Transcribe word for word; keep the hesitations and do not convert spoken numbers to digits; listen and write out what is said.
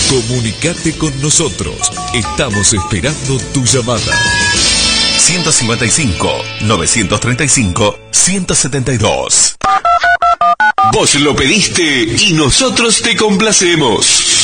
Comunicate con nosotros. Estamos esperando tu llamada. ciento cincuenta y cinco, novecientos treinta y cinco, ciento setenta y dos. Vos lo pediste y nosotros te complacemos.